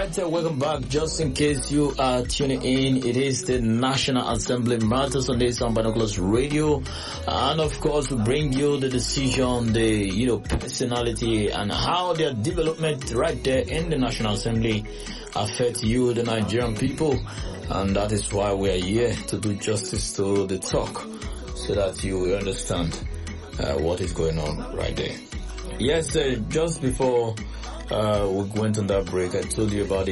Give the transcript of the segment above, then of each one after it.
right, welcome back. Just in case you are tuning in, it is the National Assembly Matters on this on Binoculars Radio, and of course we bring you the decision, the personality, and how their development right there in the National Assembly affect you, the Nigerian people, and that is why we are here to do justice to the talk, so that you will understand what is going on right there. Yes, just before we went on that break, I told you about the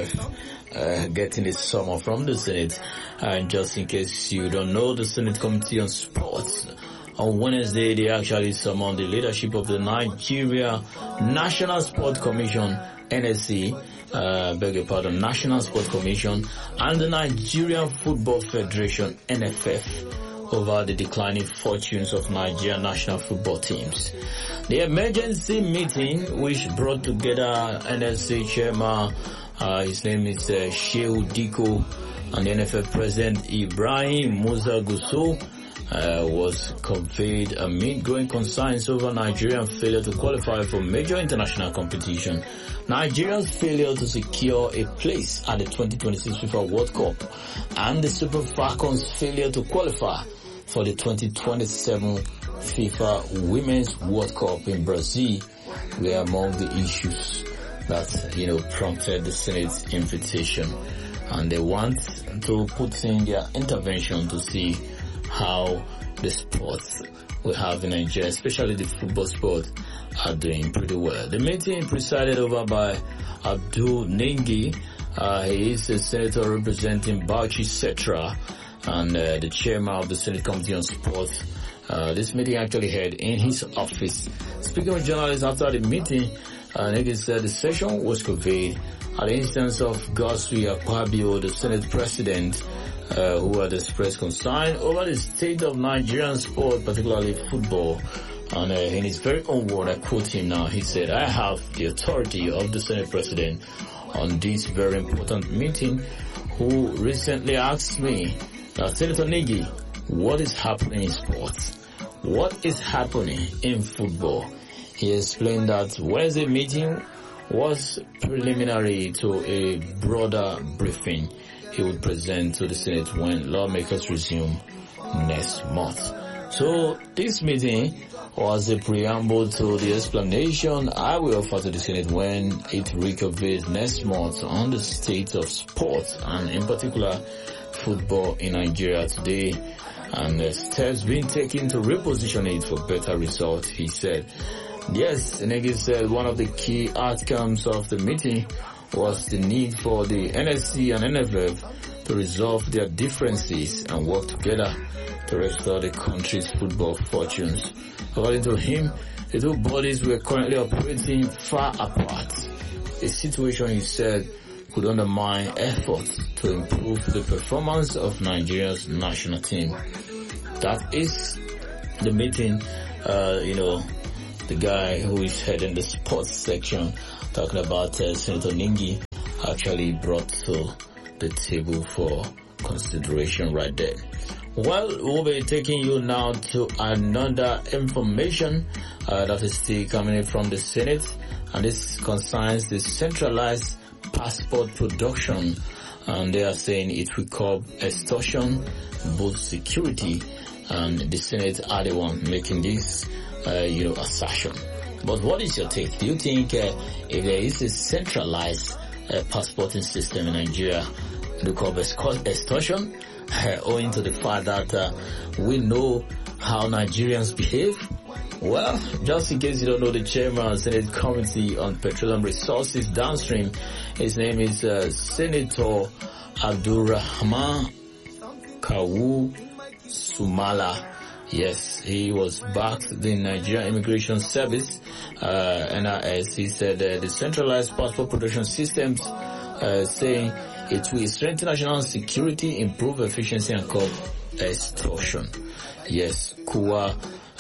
NFF getting the summer from the Senate. And just in case you don't know, the Senate Committee on Sports, on Wednesday, they actually summoned the leadership of the Nigeria National Sport Commission, NSC, National Sport Commission, and the Nigerian Football Federation, NFF, over the declining fortunes of Nigerian national football teams. The emergency meeting, which brought together NSC chairman, his name is Shehu Diko, and the NFF president Ibrahim Musa Gusso, was conveyed amid growing concerns over Nigerian failure to qualify for major international competition, Nigeria's failure to secure a place at the 2026 FIFA World Cup, and the Super Falcons' failure to qualify for the 2027 FIFA Women's World Cup in Brazil were among the issues that, prompted the Senate's invitation. And they want to put in their intervention to see how the sports we have in Nigeria, especially the football sport, are doing pretty well. The meeting presided over by Abdul Nengi. He is a senator representing Bauchi Setra, and the chairman of the Senate Committee on Sports. This meeting actually held in his office. Speaking with journalists after the meeting, Nengi said the session was conveyed at the instance of Godswill Akpabio, the Senate President, who had expressed concern over the state of Nigerian sport, particularly football. And in his very own word, I quote him now, he said, "I have the authority of the Senate President on this very important meeting, who recently asked me, Senator Nengi, what is happening in sports? What is happening in football?" He explained that Wednesday meeting was preliminary to a broader briefing he would present to the Senate when lawmakers resume next month. So this meeting was a preamble to the explanation I will offer to the Senate when it reconvenes next month on the state of sports, and in particular football in Nigeria today, and steps being taken to reposition it for better results, he said. Yes, Nengi said one of the key outcomes of the meeting was the need for the NSC and NFF to resolve their differences and work together to restore the country's football fortunes. According to him, the two bodies were currently operating far apart, a situation, he said, could undermine efforts to improve the performance of Nigeria's national team. That is the meeting, the guy who is heading the sports section, talking about Senator Nengi, actually brought to the table for consideration right there. Well, we'll be taking you now to another information that is still coming in from the Senate, and this concerns the centralized passport production, and they are saying it will curb extortion, boost security, and the Senate are the one making this, assertion. But what is your take? Do you think if there is a centralized passporting system in Nigeria, it will curb extortion, owing to the fact that we know how Nigerians behave? Well, just in case you don't know, the chairman of the Senate Committee on Petroleum Resources Downstream, his name is Senator Abdulrahman Kawu Sumala. Yes, he was backed the Nigerian Immigration Service, NIS. He said the centralized passport production systems, saying it will strengthen national security, improve efficiency, and curb extortion. Yes, Kuwu,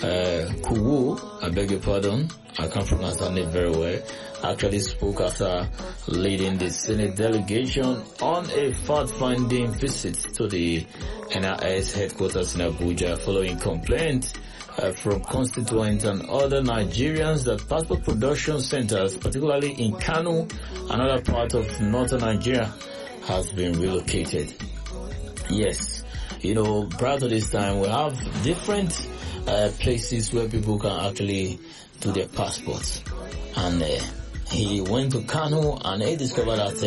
I beg your pardon, I can't pronounce that name very well, actually spoke after leading the Senate delegation on a fact-finding visit to the NIS headquarters in Abuja following complaints from constituents and other Nigerians that passport production centers, particularly in Kano and other parts of northern Nigeria, has been relocated. Yes, prior to this time, we have different places where people can actually do their passports. And he went to Kano and he discovered that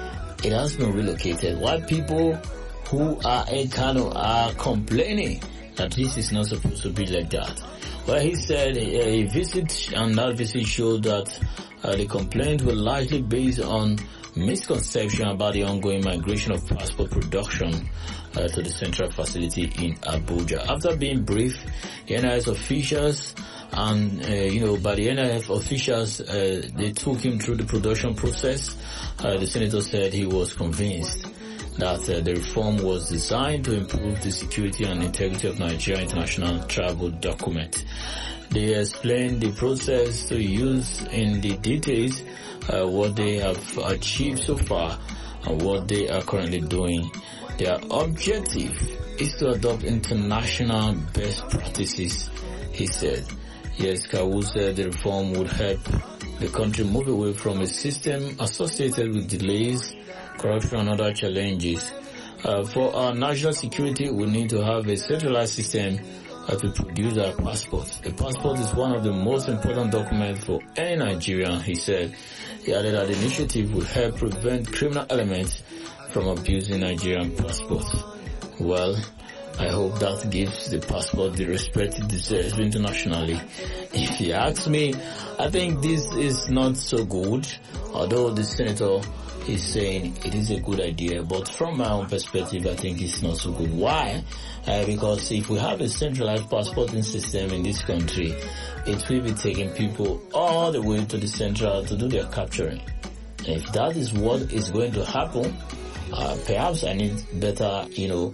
it has been relocated. While people who are in Kano are complaining that this is not supposed to be like that. Well, he said a visit, and that visit showed that the complaints were largely based on misconception about the ongoing migration of passport production to the central facility in Abuja. After being briefed, the NIS officials and, by the NIF officials, they took him through the production process. The senator said he was convinced that the reform was designed to improve the security and integrity of Nigeria international travel document. They explained the process to use in the details, what they have achieved so far and what they are currently doing. Their objective is to adopt international best practices, he said. Yes, Kawu said the reform would help the country move away from a system associated with delays, corruption and other challenges. For our national security, we need to have a centralized system to produce our passports. The passport is one of the most important documents for any Nigerian, he said. He added that the initiative will help prevent criminal elements from abusing Nigerian passports. Well, I hope that gives the passport the respect it deserves internationally. If you ask me, I think this is not so good, although the senator is saying it is a good idea, but from my own perspective, I think it's not so good. Why? Because if we have a centralized passporting system in this country, it will be taking people all the way to the central to do their capturing. And if that is what is going to happen, perhaps I need better,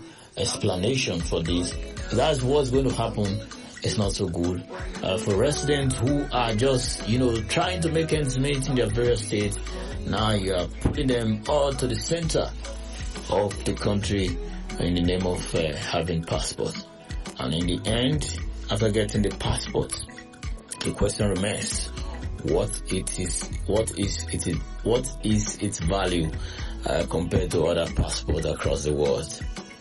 explanation for this. If that's what's going to happen, it's not so good. For residents who are just, trying to make ends meet in their various states, now you are putting them all to the center of the country in the name of having passports. And in the end, after getting the passport, the question remains: what is its value compared to other passports across the world?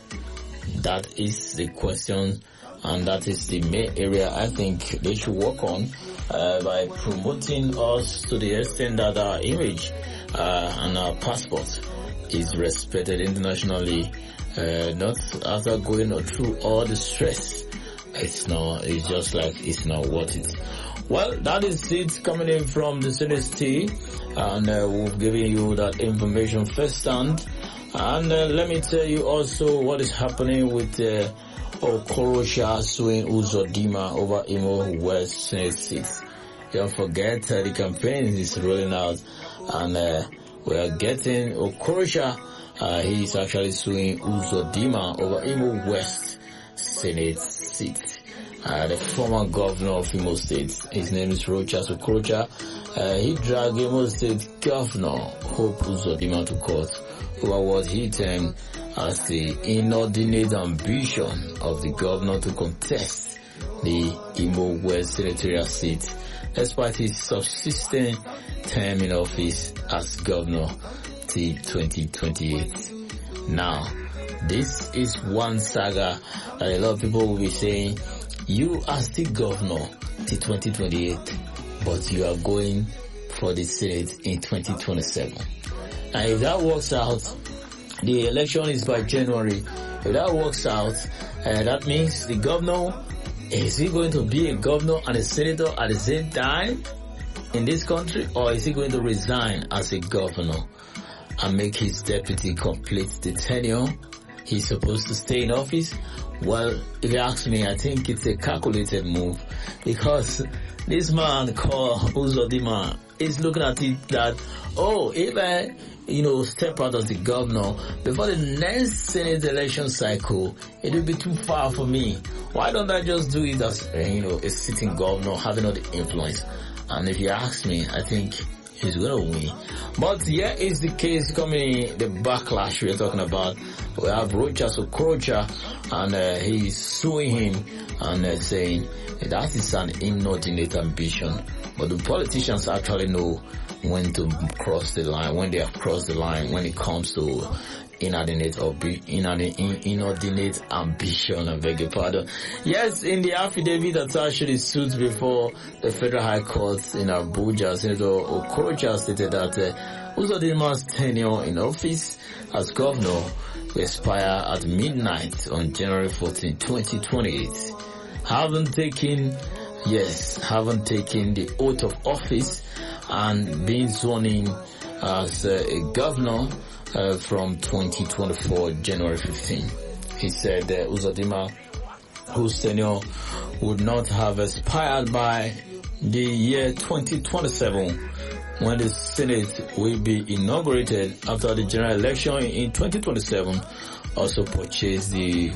That is the question, and that is the main area I think they should work on by promoting us to the extent that our image and our passport is respected internationally, not after going through all the stress. It's just like it's not worth it. Well, that is it coming in from the City, and we've given you that information firsthand. And let me tell you also what is happening with Okorocha suing Uzodimma over Imo West Senate seat. Don't forget the campaign is rolling out, and we are getting Okorocha. He is actually suing Uzodimma over Imo West Senate seat. The former governor of Imo State, his name is Rochas Okorocha. He dragged Imo State Governor Hope Uzodimma to court over what he termed as the inordinate ambition of the governor to contest the Imo West senatorial seat, despite his subsistent term in office as governor till 2028. Now, this is one saga that a lot of people will be saying, you are still governor till 2028, but you are going for the Senate in 2027. And if that works out, the election is by January. If that works out, that means the governor, is he going to be a governor and a senator at the same time in this country, or is he going to resign as a governor and make his deputy complete the tenure he's supposed to stay in office? Well, if you ask me, I think it's a calculated move, because this man called Uzodimma is looking at it that, if I, step out as the governor before the next Senate election cycle, it will be too far for me. Why don't I just do it as, a sitting governor having all the influence? And if you ask me, I think he's going to win. But here is the case coming, the backlash we're talking about. We have Rochas Okorocha, and he's suing him and saying that is an inordinate ambition. But the politicians actually know when to cross the line, when they have crossed the line, when it comes to inordinate ambition, I beg your pardon. Yes, in the affidavit attached to the suit before the Federal High Court in Abuja, Senator Okorocha stated that Uzodima's tenure in office as governor will expire at midnight on January 14, 2028. Haven't taken the oath of office and been sworn in as a governor from 2024 January 15. He said Uzodima, whose tenure would not have expired by the year 2027, when the Senate will be inaugurated after the general election in 2027, also purchased the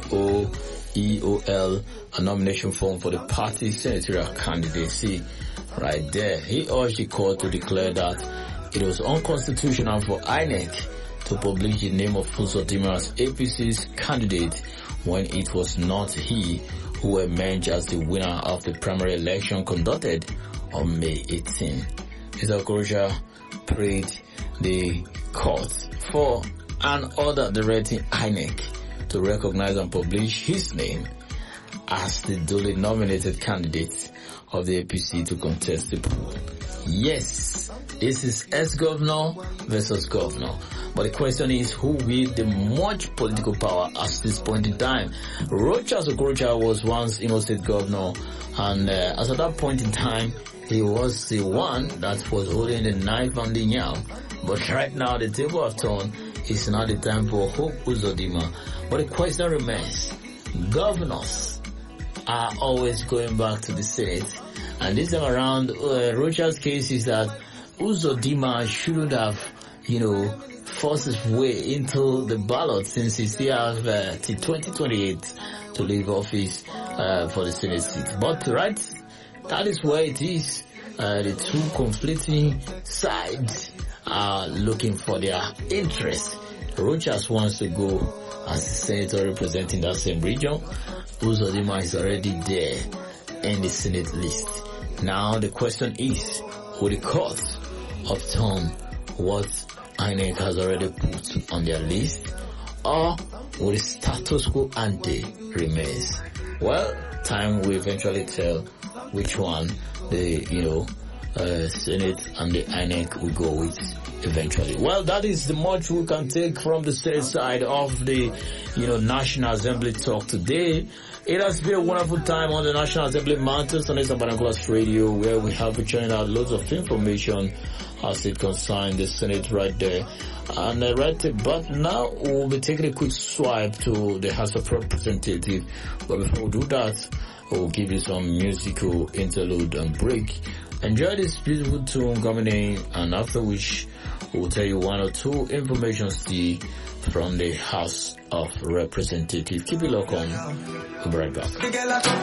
OEOL, a nomination form for the party's senatorial candidacy. Right there, he urged the court to declare that it was unconstitutional for INEC to publish the name of Uzodima as APC's candidate when it was not he who emerged as the winner of the primary election conducted on May 18. Mr. Okorocha prayed the court for an order directing INEC to recognize and publish his name as the duly nominated candidate of the APC to contest the poll. Yes, this is ex-governor versus governor. But the question is, who wields the much political power at this point in time? Rochas Okorocha was once Imo State governor, and as at that point in time, he was the one that was holding the knife and the yam. But right now, the table have turned. It's not the time for Hope Uzodima. But the question remains, governors are always going back to the Senate. And this time around, Rocha's case is that Uzodima shouldn't have, forced his way into the ballot, since he still have till 2028 to leave office for the Senate seat. But right, that is where it is. The two conflicting sides are looking for their interest. Rochas wants to go as a senator representing that same region. Uzodima is already there in the Senate list. Now the question is, will the court upturn what INEC has already put on their list, or will the status quo ante remains? Well, time will eventually tell which one the Senate and the INEC will go with eventually. Well, that is the much we can take from the state side of the National Assembly talk today. It has been a wonderful time on the National Assembly Matters on Eastern Binoculars Radio, where we have been churning out loads of information as it concerns the Senate right there. And but now we'll be taking a quick swipe to the House of Representatives. But before we do that, we'll give you some musical interlude and break. Enjoy this beautiful tune coming in, and after which we'll tell you one or two information still from the House of Representatives. Keep it locked on. We'll be right back.